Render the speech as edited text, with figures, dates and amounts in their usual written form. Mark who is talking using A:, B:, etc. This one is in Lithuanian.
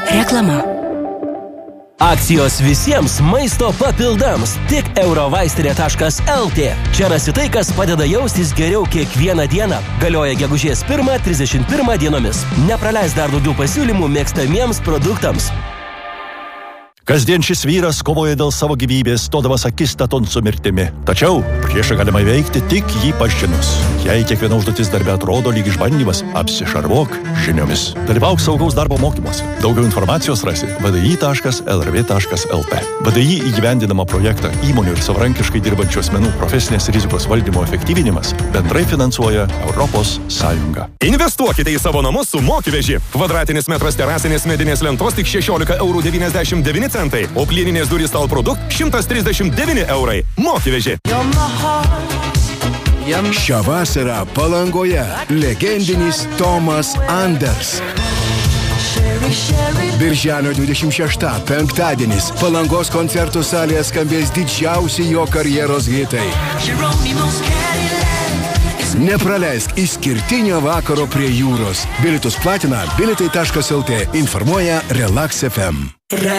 A: Reklama.
B: Akcijos visiems maisto papildams. Tik eurovaistinė.lt. Čia rasi tai, kas padeda jaustis geriau kiekvieną dieną. Galioja gegužės 1-31 dienomis. Nepraleis dar daugiau pasiūlymų mėgstamiems produktams.
C: Kasdien šis vyras kovoja dėl savo gyvybės, stodamas akistaton su mirtimi. Tačiau priešą galima įveikti tik jį pažinus. Jei kiekviena užduotis darbe atrodo lyg išbandymas, apsišarvuok žiniomis. Dalyvauk saugaus darbo mokymuose. Daugiau informacijos rasi vdi.lrv.lt. VDI įgyvendinamą projektą įmonių ir savarankiškai dirbančių asmenų profesinės rizikos valdymo efektyvinimas bendrai finansuoja Europos Sąjunga.
D: Investuokite į savo namus su Mokiveži. Kvadratinis metras terasinės medinės lentos tik 16,99 €, o plieninės durys Tal Produkt 139 €. Mokiveži.
E: Šią vasarą Palangoje legendinis Tomas Anders. Birželio 26, penktadienis, Palangos koncertų salėje skambės didžiausi jo karjeros hitai. Nepraleisk išskirtinio vakaro prie jūros. Bilietus platina bilitai.lt. Informuoja Relax FM.